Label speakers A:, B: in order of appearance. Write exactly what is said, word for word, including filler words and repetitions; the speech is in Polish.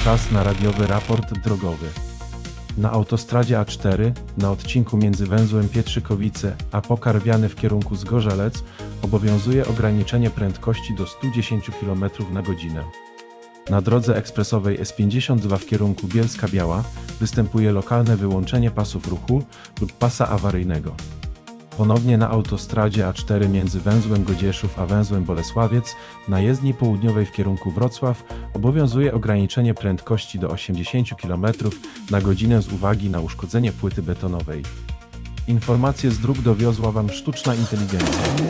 A: czas na radiowy raport drogowy. Na autostradzie A cztery, na odcinku między węzłem Pietrzykowice a Pokarwiany w kierunku Zgorzelec, obowiązuje ograniczenie prędkości do stu dziesięciu kilometrów na godzinę. Na drodze ekspresowej S pięćdziesiąt dwa w kierunku Bielska-Biała występuje lokalne wyłączenie pasów ruchu lub pasa awaryjnego. Ponownie na autostradzie A cztery między węzłem Godzieszów a węzłem Bolesławiec na jezdni południowej w kierunku Wrocław obowiązuje ograniczenie prędkości do osiemdziesięciu kilometrów na godzinę z uwagi na uszkodzenie płyty betonowej. Informacje z dróg dowiozła Wam sztuczna inteligencja.